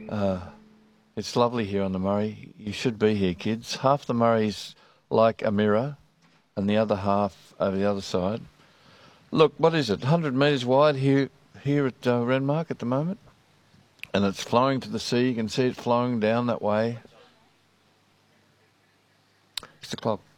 It's lovely here on the Murray. You should be here, kids. Half the Murray's like a mirror and the other half over the other side. Look, what is it? 100 metres wide here at Renmark at the moment. And it's flowing to the sea. You can see it flowing down that way. It's the clock.